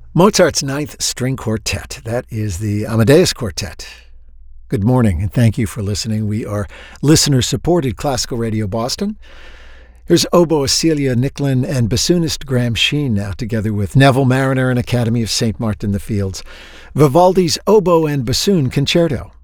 Mozart's Ninth String Quartet. That is the Amadeus Quartet. Good morning, and thank you for listening. We are listener-supported Classical Radio Boston. Here's oboist Celia Nicklin and bassoonist Graham Sheen now together with Neville Marriner and Academy of St. Martin-the-Fields. Vivaldi's Oboe and Bassoon Concerto.